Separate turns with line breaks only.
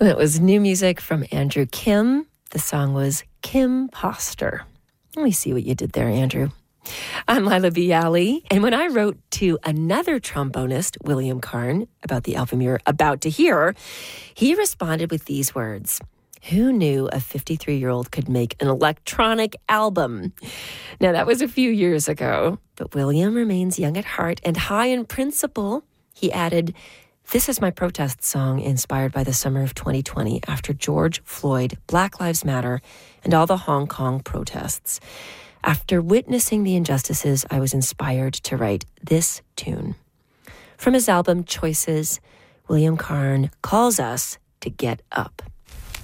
That was new music from Andrew Kim. The song was Kim Poster. Let me see what you did there, Andrew. I'm Lila Bialy, and when I wrote to another trombonist, William Karn, about the album you're about to hear, he responded with these words: "Who knew a 53-year-old could make an electronic album?" Now, that was a few years ago, but William remains young at heart and high in principle. He added, "This is my protest song inspired by the summer of 2020 after George Floyd, Black Lives Matter, and all the Hong Kong protests. After witnessing the injustices, I was inspired to write this tune." From his album Choices, William Karn calls us to get up.